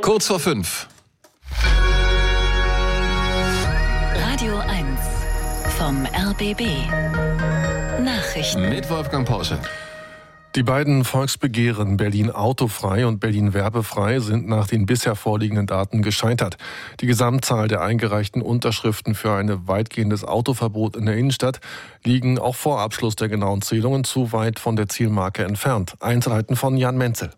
Kurz vor 5. Radio 1 vom RBB. Nachrichten Mit Wolfgang Porsche. Die beiden Volksbegehren Berlin autofrei und Berlin werbefrei sind nach den bisher vorliegenden Daten gescheitert. Die Gesamtzahl der eingereichten Unterschriften für ein weitgehendes Autoverbot in der Innenstadt liegen auch vor Abschluss der genauen Zählungen zu weit von der Zielmarke entfernt. Einzelheiten von Jan Menzel.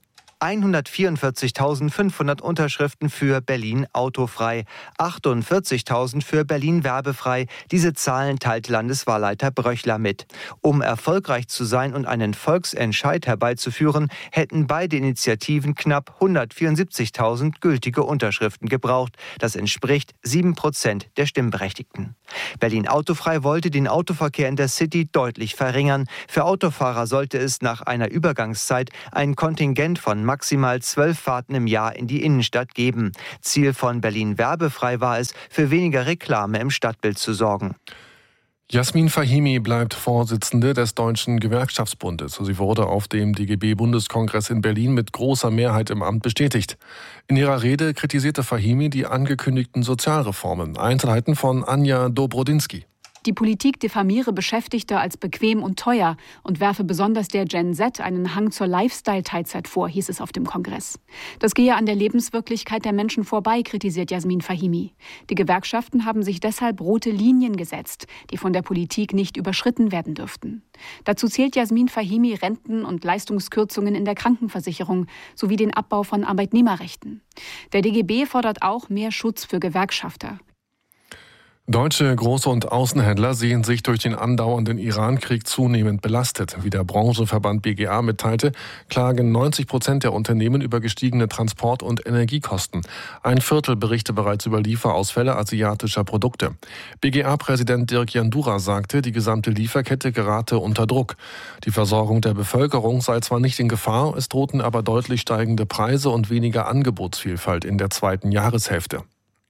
144.500 Unterschriften für Berlin autofrei, 48.000 für Berlin werbefrei. Diese Zahlen teilt Landeswahlleiter Bröchler mit. Um erfolgreich zu sein und einen Volksentscheid herbeizuführen, hätten beide Initiativen knapp 174.000 gültige Unterschriften gebraucht. Das entspricht 7% der Stimmberechtigten. Berlin autofrei wollte den Autoverkehr in der City deutlich verringern. Für Autofahrer sollte es nach einer Übergangszeit ein Kontingent von maximal 12 Fahrten im Jahr in die Innenstadt geben. Ziel von Berlin werbefrei war es, für weniger Reklame im Stadtbild zu sorgen. Jasmin Fahimi bleibt Vorsitzende des Deutschen Gewerkschaftsbundes. Sie wurde auf dem DGB-Bundeskongress in Berlin mit großer Mehrheit im Amt bestätigt. In ihrer Rede kritisierte Fahimi die angekündigten Sozialreformen. Einzelheiten von Anja Dobrodinsky. Die Politik diffamiere Beschäftigte als bequem und teuer und werfe besonders der Gen Z einen Hang zur Lifestyle-Teilzeit vor, hieß es auf dem Kongress. Das gehe an der Lebenswirklichkeit der Menschen vorbei, kritisiert Jasmin Fahimi. Die Gewerkschaften haben sich deshalb rote Linien gesetzt, die von der Politik nicht überschritten werden dürften. Dazu zählt Jasmin Fahimi Renten- und Leistungskürzungen in der Krankenversicherung sowie den Abbau von Arbeitnehmerrechten. Der DGB fordert auch mehr Schutz für Gewerkschafter. Deutsche Groß- und Außenhändler sehen sich durch den andauernden Iran-Krieg zunehmend belastet. Wie der Branchenverband BGA mitteilte, klagen 90% der Unternehmen über gestiegene Transport- und Energiekosten. Ein Viertel berichte bereits über Lieferausfälle asiatischer Produkte. BGA-Präsident Dirk Jandura sagte, die gesamte Lieferkette gerate unter Druck. Die Versorgung der Bevölkerung sei zwar nicht in Gefahr, es drohten aber deutlich steigende Preise und weniger Angebotsvielfalt in der zweiten Jahreshälfte.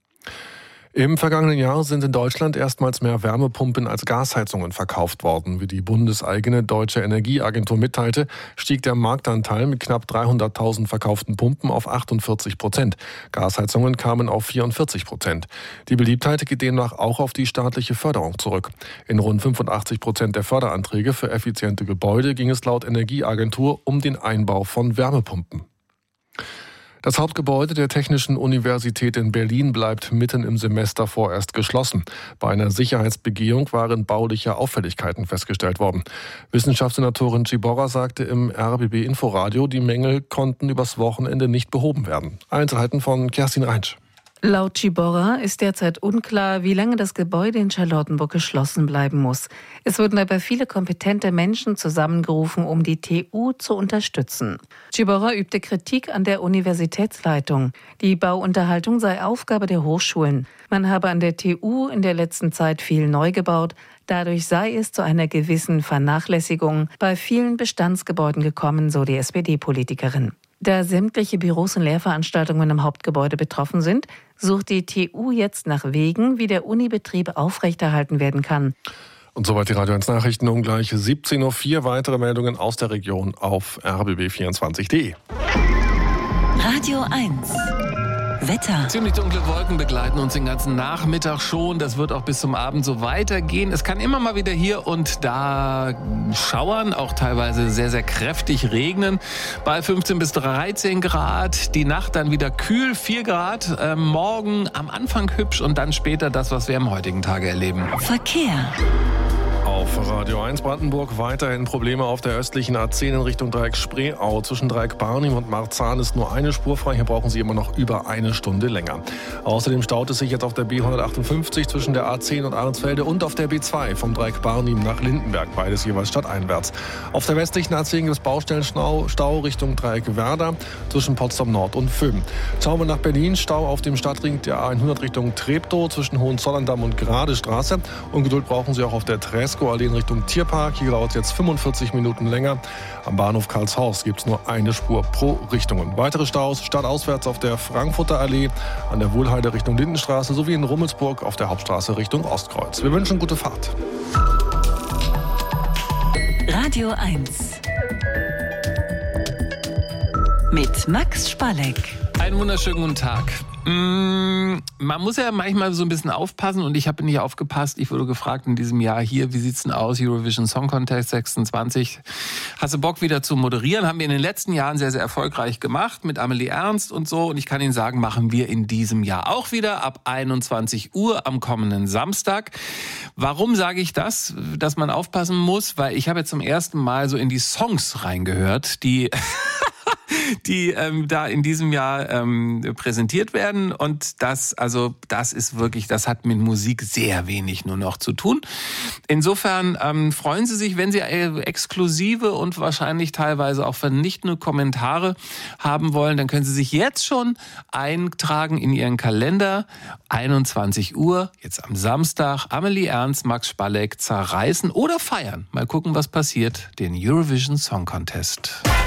Im vergangenen Jahr sind in Deutschland erstmals mehr Wärmepumpen als Gasheizungen verkauft worden. Wie die bundeseigene Deutsche Energieagentur mitteilte, stieg der Marktanteil mit knapp 300.000 verkauften Pumpen auf 48%. Gasheizungen kamen auf 44%. Die Beliebtheit geht demnach auch auf die staatliche Förderung zurück. In rund 85% der Förderanträge für effiziente Gebäude ging es laut Energieagentur um den Einbau von Wärmepumpen. Das Hauptgebäude der Technischen Universität in Berlin bleibt mitten im Semester vorerst geschlossen. Bei einer Sicherheitsbegehung waren bauliche Auffälligkeiten festgestellt worden. Wissenschaftssenatorin Ciborra sagte im RBB-Inforadio, die Mängel konnten übers Wochenende nicht behoben werden. Einzelheiten von Kerstin Reinsch. Laut Ciborra ist derzeit unklar, wie lange das Gebäude in Charlottenburg geschlossen bleiben muss. Es wurden aber viele kompetente Menschen zusammengerufen, um die TU zu unterstützen. Ciborra übte Kritik an der Universitätsleitung. Die Bauunterhaltung sei Aufgabe der Hochschulen. Man habe an der TU in der letzten Zeit viel neu gebaut. Dadurch sei es zu einer gewissen Vernachlässigung bei vielen Bestandsgebäuden gekommen, so die SPD-Politikerin. Da sämtliche Büros und Lehrveranstaltungen im Hauptgebäude betroffen sind, sucht die TU jetzt nach Wegen, wie der Unibetrieb aufrechterhalten werden kann. Und soweit die Radio 1 Nachrichten um gleich 17.04 Uhr. Weitere Meldungen aus der Region auf rbb24.de. Radio 1 Wetter. Ziemlich dunkle Wolken begleiten uns den ganzen Nachmittag schon. Das wird auch bis zum Abend so weitergehen. Es kann immer mal wieder hier und da schauern, auch teilweise sehr, sehr kräftig regnen. Bei 15 bis 13 Grad. Die Nacht dann wieder kühl, 4 Grad. Morgen am Anfang hübsch und dann später das, was wir am heutigen Tage erleben. Verkehr. Auf Radio 1 Brandenburg weiterhin Probleme auf der östlichen A10 in Richtung Dreieck Spreeau. Zwischen Dreieck Barnim und Marzahn ist nur eine Spur frei. Hier brauchen Sie immer noch über eine Stunde länger. Außerdem staut es sich jetzt auf der B158 zwischen der A10 und Ahrensfelde und auf der B2 vom Dreieck Barnim nach Lindenberg. Beides jeweils stadteinwärts. Auf der westlichen A10 gibt es Baustellenstau Richtung Dreieck Werder zwischen Potsdam Nord und Föhm. Schauen wir nach Berlin. Stau auf dem Stadtring der A100 Richtung Treptow zwischen Hohenzollern-Damm und Gradestraße. Und Geduld brauchen Sie auch auf der Tresco-Allee in Richtung Tierpark. Hier dauert es jetzt 45 Minuten länger. Am Bahnhof Karlshorst gibt es nur eine Spur pro Richtung. Weitere Staus stadtauswärts auf der Frankfurter Allee, an der Wohlheide Richtung Lindenstraße sowie in Rummelsburg auf der Hauptstraße Richtung Ostkreuz. Wir wünschen gute Fahrt. Radio 1 mit Max Spalleck. Einen wunderschönen guten Tag. Man muss ja manchmal so ein bisschen aufpassen und ich habe nicht aufgepasst. Ich wurde gefragt in diesem Jahr hier, wie sieht's denn aus, Eurovision Song Contest 26. Hast du Bock wieder zu moderieren? Haben wir in den letzten Jahren sehr, sehr erfolgreich gemacht mit Amelie Ernst und so. Und ich kann Ihnen sagen, machen wir in diesem Jahr auch wieder ab 21 Uhr am kommenden Samstag. Warum sage ich das, dass man aufpassen muss? Weil ich habe jetzt zum ersten Mal so in die Songs reingehört, die da in diesem Jahr präsentiert werden. Und das ist wirklich, das hat mit Musik sehr wenig nur noch zu tun. Insofern freuen Sie sich, wenn Sie exklusive und wahrscheinlich teilweise auch vernichtende Kommentare haben wollen, dann können Sie sich jetzt schon eintragen in Ihren Kalender. 21 Uhr, jetzt am Samstag, Amelie Ernst, Max Spalleck zerreißen oder feiern. Mal gucken, was passiert. Den Eurovision Song Contest.